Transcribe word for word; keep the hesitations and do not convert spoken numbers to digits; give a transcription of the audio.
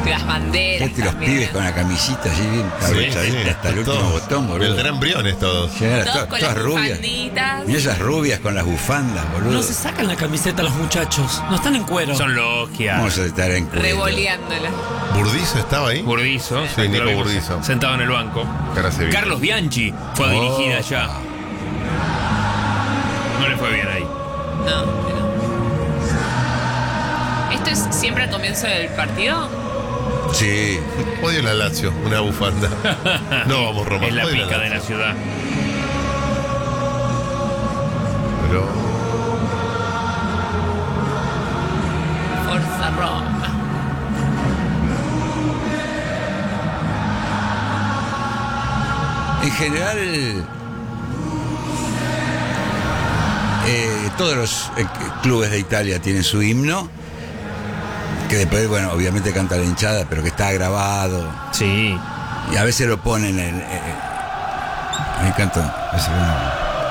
Las banderas. Fíjate los pibes con la camisita así bien cabezadita Sí, sí, hasta el último todos. botón, boludo. Vendrán embriones todos. Sí, era Todos to- con todas las rubias. bufanditas. Mira esas rubias con las bufandas, boludo. No se sacan la camiseta los muchachos. No están en cuero. Son logias. Vamos a estar en cuero. Revoleándola. ¿Burdizo estaba ahí? Burdizo. Sí, Nico lo vimos Burdizo. Sentado en el banco. Cara se vio. Carlos Bianchi fue a Oh. dirigir allá. No le fue bien ahí. No, pero... ¿Esto es siempre al comienzo del partido? Sí. Odio la Lazio, una bufanda. No vamos, Roma. Es la Odio pica de la Lazio. ciudad. Pero Forza Roma. En general, eh, todos los eh, clubes de Italia tienen su himno, que después, bueno, obviamente canta la hinchada, pero que está grabado. Sí. Y a veces lo ponen en... en- me encanta. ese-